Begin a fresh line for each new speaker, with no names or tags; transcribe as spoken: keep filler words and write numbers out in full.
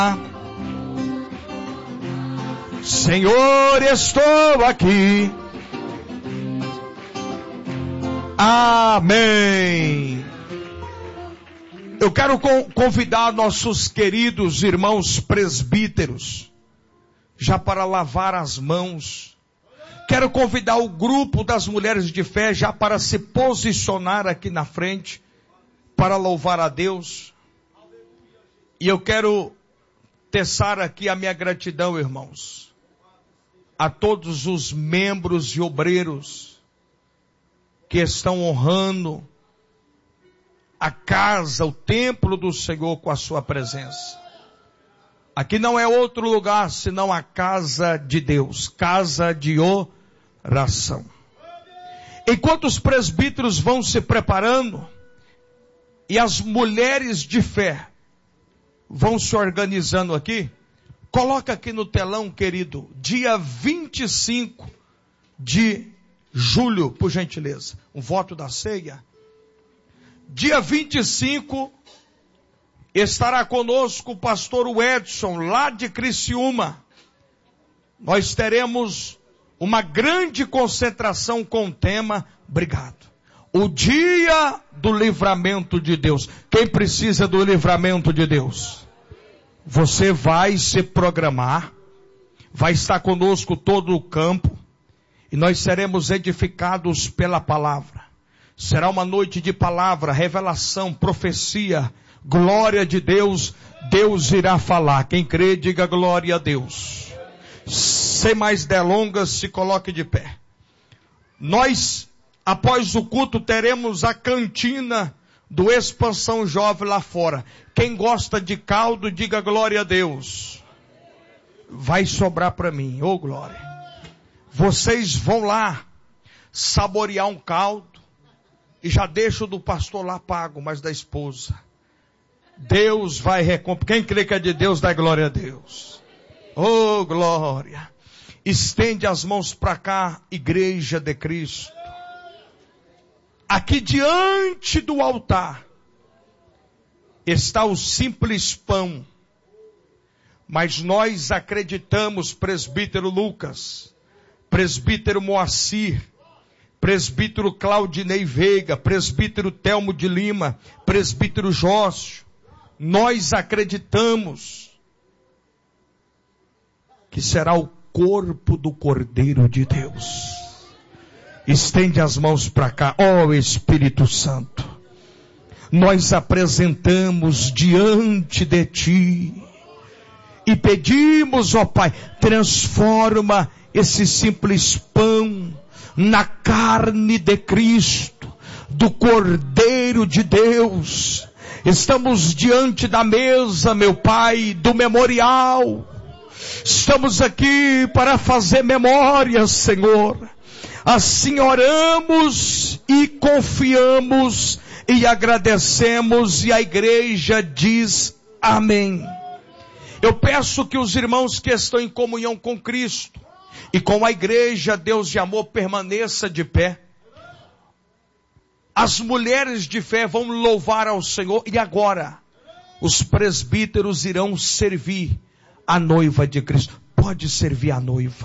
Senhor, estou aqui. Amém. Eu quero convidar nossos queridos irmãos presbíteros já para lavar as mãos. Quero convidar o grupo das mulheres de fé já para se posicionar aqui na frente para louvar a Deus. E eu quero tecer aqui a minha gratidão, irmãos, a todos os membros e obreiros que estão honrando a casa, o templo do Senhor com a sua presença. Aqui não é outro lugar senão a casa de Deus, casa de oração. Enquanto os presbíteros vão se preparando e as mulheres de fé vão se organizando aqui, coloca aqui no telão, querido, dia vinte e cinco de julho, por gentileza, um voto da ceia. Dia vinte e cinco estará conosco o pastor Edson, lá de Criciúma. Nós teremos uma grande concentração com o tema, obrigado, o dia do livramento de Deus. Quem precisa do livramento de Deus? Você vai se programar, vai estar conosco todo o campo, e nós seremos edificados pela palavra. Será uma noite de palavra, revelação, profecia, glória de Deus. Deus irá falar. Quem crê, diga glória a Deus. Sem mais delongas, se coloque de pé. Nós, após o culto, teremos a cantina do Expansão Jovem lá fora. Quem gosta de caldo, diga glória a Deus. Vai sobrar para mim, ô glória. Vocês vão lá saborear um caldo e já deixo do pastor lá pago, mas da esposa. Deus vai recompensar. Quem crê que é de Deus, dá glória a Deus. Ô glória. Estende as mãos para cá, igreja de Cristo. Aqui diante do altar está o simples pão. Mas nós acreditamos, presbítero Lucas, presbítero Moacir, presbítero Claudinei Veiga, presbítero Telmo de Lima, presbítero Jócio, nós acreditamos que será o corpo do Cordeiro de Deus. Estende as mãos para cá, ó Espírito Santo. Nós apresentamos diante de Ti e pedimos, ó Pai, transforma esse simples pão na carne de Cristo, do Cordeiro de Deus. Estamos diante da mesa, meu Pai, do memorial. Estamos aqui para fazer memória, Senhor. Assim oramos e confiamos e agradecemos, e a igreja diz amém. Eu peço que os irmãos que estão em comunhão com Cristo e com a igreja Deus de amor permaneça de pé. As mulheres de fé vão louvar ao Senhor e agora os presbíteros irão servir a noiva de Cristo. Pode servir a noiva.